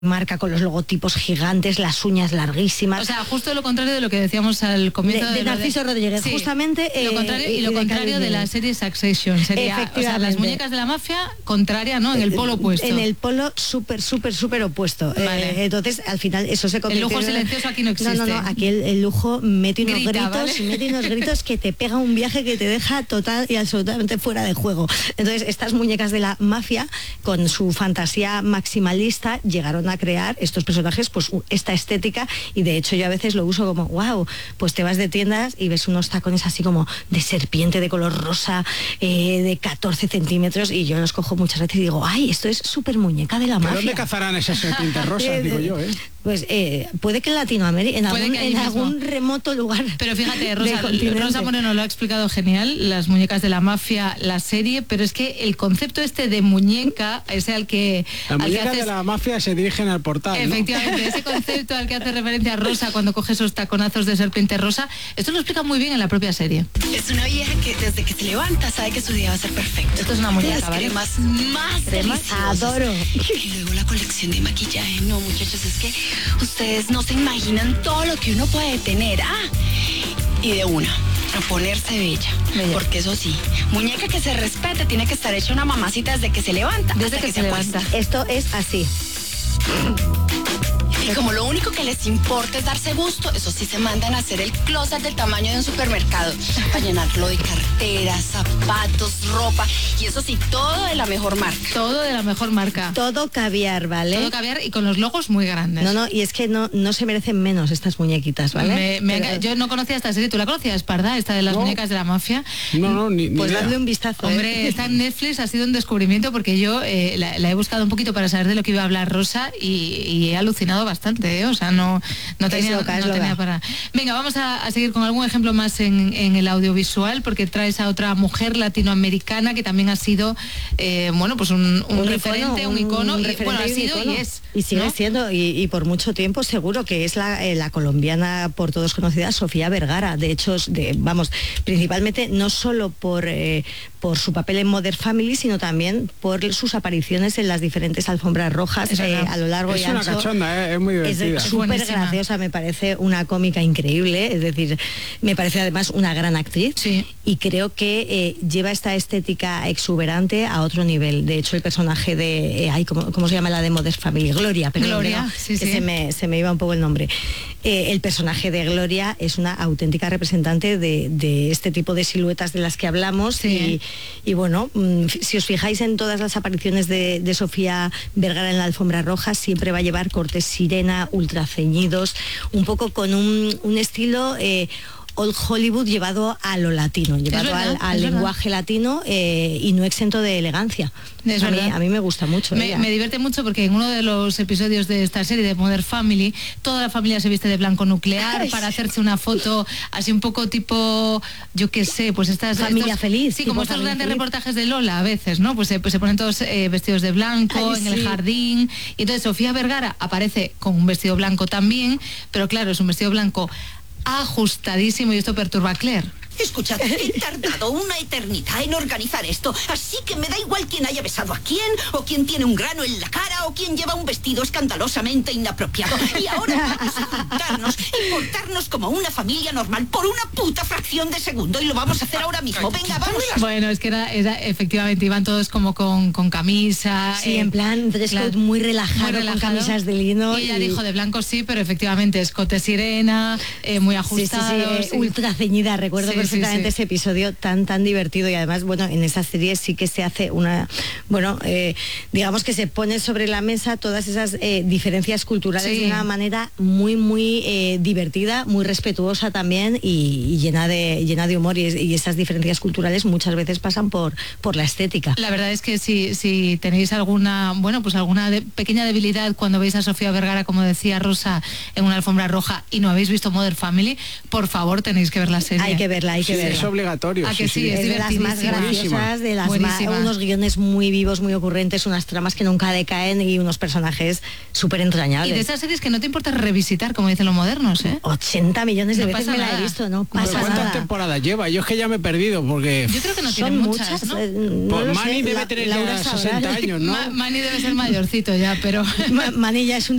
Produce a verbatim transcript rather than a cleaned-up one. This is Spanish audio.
marca con los logotipos gigantes, las uñas larguísimas. O sea, justo lo contrario de lo que decíamos al comienzo de, de, de Narciso de... Rodríguez, sí, justamente lo contrario, eh, y lo de contrario de la serie Succession sería, o sea, las muñecas de la mafia contraria, ¿no? En el polo opuesto. En el polo súper, súper, súper opuesto. Vale. Eh, entonces, al final, eso se convierte. El lujo silencioso aquí no existe. No, no, no. Aquí el, el lujo mete unos Grita, gritos, ¿vale? mete unos gritos que te pega un viaje que te deja total y absolutamente fuera de juego. Entonces, estas muñecas de la mafia, con su fantasía maximalista, llegaron a crear estos personajes, pues esta estética, y de hecho yo a veces lo uso como, wow, pues te vas de tiendas y ves unos tacones así como de serpiente de color rosa, eh, de catorce centímetros, y yo los cojo muchas veces y digo, ay, esto es súper muñeca de la mafia. ¿Dónde cazarán esas serpientes rosas, digo yo, eh? Pues eh, puede que en Latinoamérica, en, algún, en algún remoto lugar. Pero fíjate, Rosa, Rosa Moreno lo ha explicado genial, las muñecas de la mafia, la serie, pero es que el concepto este de muñeca es al que... Las muñecas haces... de la mafia se dirigen al portal, ¿no? Efectivamente, ese concepto al que hace referencia Rosa cuando coge esos taconazos de serpiente rosa, esto lo explica muy bien en la propia serie. Es una vieja que desde que se levanta sabe que su día va a ser perfecto. Esto es una muñeca, Las ¿vale? cremas más deliciosas. Adoro. Y luego la colección de maquillaje. No, muchachos, es que ustedes no se imaginan todo lo que uno puede tener. Ah, y de una, a ponerse bella. bella. Porque eso sí, muñeca que se respete tiene que estar hecha una mamacita desde que se levanta. Desde que, que se, se levanta. Esto es así. Y como lo único que les importa es darse gusto, eso sí se mandan a hacer el closet del tamaño de un supermercado, a llenarlo de carteras, zapatos, ropa, y eso sí, todo de la mejor marca. Todo de la mejor marca. Todo caviar, ¿vale? Todo caviar y con los logos muy grandes. No, no, y es que no, no se merecen menos estas muñequitas, ¿vale? Me, me, Pero... Yo no conocía esta serie, ¿tú la conocías, Parda? Esta de las no. muñecas de la mafia. No, no, ni, ni Pues idea. dadle un vistazo. Hombre, ¿eh? está en Netflix, ha sido un descubrimiento porque yo eh, la, la he buscado un poquito para saber de lo que iba a hablar Rosa y, y he alucinado bastante, ¿eh? O sea, no, no tenía, loca, no tenía para... Venga, vamos a, a seguir con algún ejemplo más en, en el audiovisual, porque traes a otra mujer latinoamericana que también ha sido, eh, bueno, pues un, un, un referente, icono, un icono, un, un y, bueno, ha sido icono. y es. Y sigue ¿no? siendo, y, y por mucho tiempo seguro que es la, eh, la colombiana por todos conocida, Sofía Vergara. De hecho, de, vamos, principalmente no solo por, eh, por su papel en Modern Family, sino también por sus apariciones en las diferentes alfombras rojas eh, a lo largo es y ancho. Es una cachonda, eh, es muy divertida. Es súper graciosa, me parece una cómica increíble, es decir, me parece además una gran actriz, sí. y creo que eh, lleva esta estética exuberante a otro nivel. De hecho, el personaje de, eh, ay, ¿cómo, ¿cómo se llama la de Modern Family? Gloria, pero Gloria, no, sí, que sí. Se, me, se me iba un poco el nombre. Eh, el personaje de Gloria es una auténtica representante de, de este tipo de siluetas de las que hablamos, sí. y, y bueno, mmm, si os fijáis en todas las apariciones de, de Sofía Vergara en la alfombra roja, siempre va a llevar cortes sirena, ultra ceñidos, un poco con un, un estilo... Eh, Old Hollywood llevado a lo latino, llevado verdad, al, al lenguaje verdad. latino eh, y no exento de elegancia. Es a, mí, verdad. a mí me gusta mucho. Me, me divierte mucho porque en uno de los episodios de esta serie de Modern Family, toda la familia se viste de blanco nuclear para hacerse una foto así un poco tipo, yo qué sé, pues estas... Familia estos, feliz. Sí, como estos grandes feliz. reportajes de Lola a veces, ¿no? Pues se, pues se ponen todos eh, vestidos de blanco. Ay, en sí. el jardín. Y entonces Sofía Vergara aparece con un vestido blanco también, pero claro, es un vestido blanco ajustadísimo y esto perturba a Claire. Escuchad, he tardado una eternidad en organizar esto, así que me da igual quién haya besado a quién, o quién tiene un grano en la cara, o quién lleva un vestido escandalosamente inapropiado. Y ahora vamos a juntarnos y portarnos como una familia normal por una puta fracción de segundo, y lo vamos a hacer ahora mismo. Venga, vamos. Bueno, es que era, era efectivamente, iban todos como con, con camisa. Sí, eh, en plan dress code muy relajado, muy relajado, con camisas de lino. Y ella y... dijo de blanco sí, pero efectivamente escote sirena, eh, muy ajustado. Sí, sí, sí, eh, ultra ceñida, recuerdo sí, perfectamente sí, sí. ese episodio tan tan divertido, y además, bueno, en esta serie sí que se hace una, bueno, eh, digamos que se pone sobre la mesa todas esas eh, diferencias culturales sí. de una manera muy muy eh, divertida, muy respetuosa también, y, y llena de llena de humor, y, y esas diferencias culturales muchas veces pasan por por la estética. La verdad es que si, si tenéis alguna, bueno, pues alguna de, pequeña debilidad cuando veis a Sofía Vergara, como decía Rosa, en una alfombra roja y no habéis visto Modern Family, por favor tenéis que ver la serie. Hay que verla. verla, hay que sí, verla. Es obligatorio. ¿A que sí? sí. Es Es de las más divertidísima. graciosas, de las más, Buenísima. unos guiones muy vivos, muy ocurrentes, unas tramas que nunca decaen y unos personajes súper Y entrañables. de esas series que no te importa revisitar, como dicen los modernos, ¿eh? ochenta millones de No veces pasa me la nada. he visto, no Pero pasa ¿cuántas nada. temporadas lleva? Yo es que ya me he perdido porque... Yo creo que no tiene Son muchas, muchas, ¿no? eh, no Pues lo Manny sé, debe La- tener Laura ya sabrá. sesenta años, ¿no? Ma- Manny debe ser mayorcito ya, pero... Ma- Manny ya es un